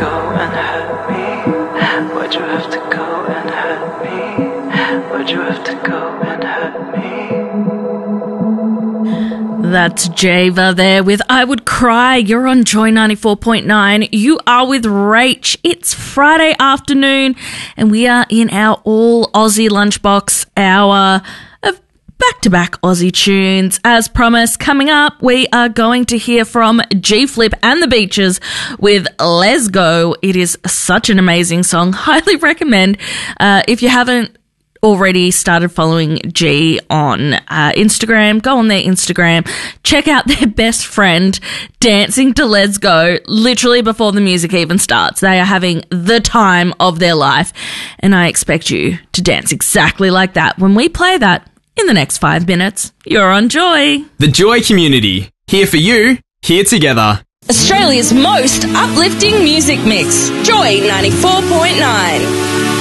go and hurt me? Why'd you have to go and hurt me? Why'd you have to go and hurt me? That's Java there with I Would Cry. You're on Joy 94.9. You are with Rach. It's Friday afternoon and we are in our all Aussie lunchbox hour of back-to-back Aussie tunes. As promised, coming up, we are going to hear from G-Flip and the Beaches with Let's Go. It is such an amazing song. Highly recommend. If you haven't already started following G on Instagram, go on their Instagram, check out their best friend dancing to Let's Go literally before the music even starts. They are having the time of their life, and I expect you to dance exactly like that when we play that in the next 5 minutes. You're on Joy. The Joy community, here for you, here together. Australia's most uplifting music mix, Joy 94.9.